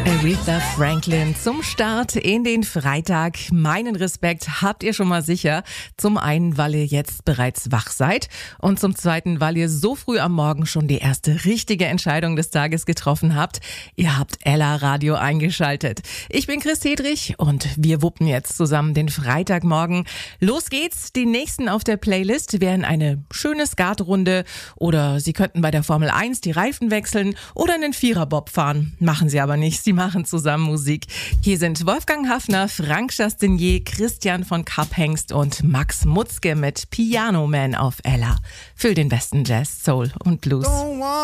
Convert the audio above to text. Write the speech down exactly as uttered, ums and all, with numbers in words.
Aretha Franklin zum Start in den Freitag. Meinen Respekt habt ihr schon mal sicher. Zum einen, weil ihr jetzt bereits wach seid und zum zweiten, weil ihr so früh am Morgen schon die erste richtige Entscheidung des Tages getroffen habt. Ihr habt Ella Radio eingeschaltet. Ich bin Chris Hedrich und wir wuppen jetzt zusammen den Freitagmorgen. Los geht's. Die nächsten auf der Playlist wären eine schöne Skatrunde oder Sie könnten bei der Formel eins die Reifen wechseln oder einen Viererbob fahren. Machen Sie aber nicht. Sie machen zusammen Musik. Hier sind Wolfgang Hafner, Frank Chastenier, Christian von Kapphengst und Max Mutzke mit Piano Man auf Ella. Für den besten Jazz, Soul und Blues.